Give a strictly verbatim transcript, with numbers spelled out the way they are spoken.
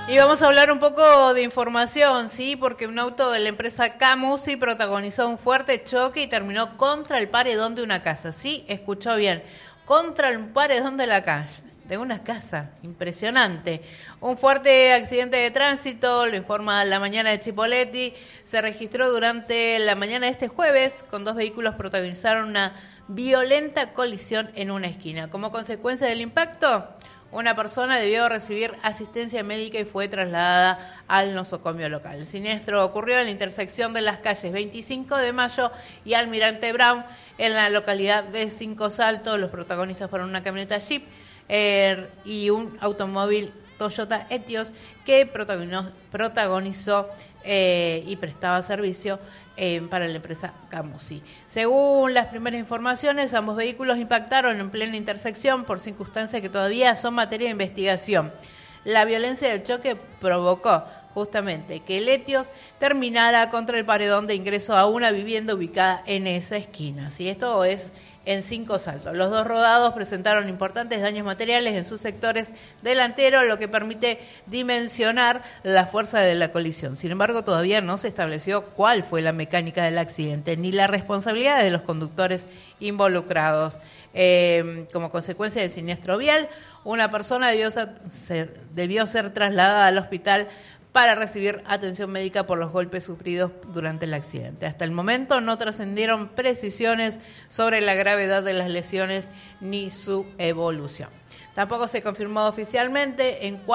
Y vamos a hablar un poco de información, ¿sí? Porque un auto de la empresa Camusi protagonizó un fuerte choque y terminó contra el paredón de una casa. Sí, escuchó bien, contra el paredón de la calle, de una casa. Impresionante. Un fuerte accidente de tránsito, lo informa La Mañana de Chipoleti, se registró durante la mañana de este jueves, con dos vehículos protagonizaron una violenta colisión en una esquina. Como consecuencia del impacto, una persona debió recibir asistencia médica y fue trasladada al nosocomio local. El siniestro ocurrió en la intersección de las calles veinticinco de mayo y Almirante Brown, en la localidad de Cinco Saltos. Los protagonistas fueron una camioneta Jeep eh, y un automóvil Toyota Etios que protagonizó, protagonizó eh, y prestaba servicio Eh, para la empresa Camusi. Según las primeras informaciones, ambos vehículos impactaron en plena intersección por circunstancias que todavía son materia de investigación. La violencia del choque provocó justamente que el Etios terminara contra el paredón de ingreso a una vivienda ubicada en esa esquina. ¿Sí? Esto es en Cinco Saltos. Los dos rodados presentaron importantes daños materiales en sus sectores delanteros, lo que permite dimensionar la fuerza de la colisión. Sin embargo, todavía no se estableció cuál fue la mecánica del accidente ni la responsabilidad de los conductores involucrados. Eh, como consecuencia del siniestro vial, una persona debió ser, debió ser trasladada al hospital para recibir atención médica por los golpes sufridos durante el accidente. Hasta el momento no trascendieron precisiones sobre la gravedad de las lesiones ni su evolución. Tampoco se confirmó oficialmente en cuál